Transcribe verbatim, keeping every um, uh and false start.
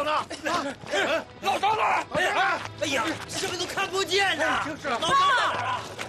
呢？啊， 老张呢？哎呀，哎呀，什么都看不见呐！ 就是啊， 老张在哪儿啊？